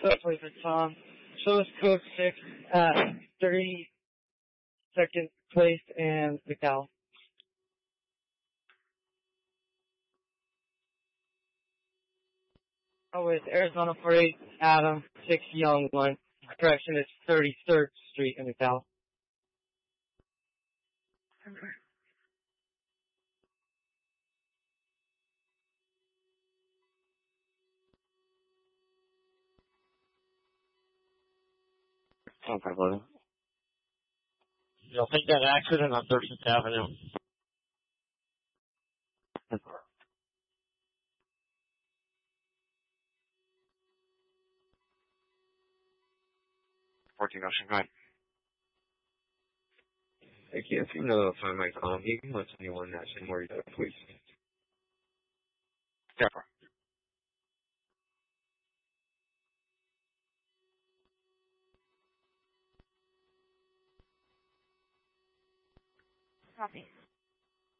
Subway for Tom. Shows code 6 at 32nd Place and McDowell. Oh, it's Arizona 48, Adam, 6 Young 1. Correction, it's 33rd Street in McDowell. Okay, brother. You'll think that accident on 13th Avenue. 14 Ocean, go ahead. I can't seem to find my Tom. He can let anyone that's in where he's at, please. Therefore. Copy.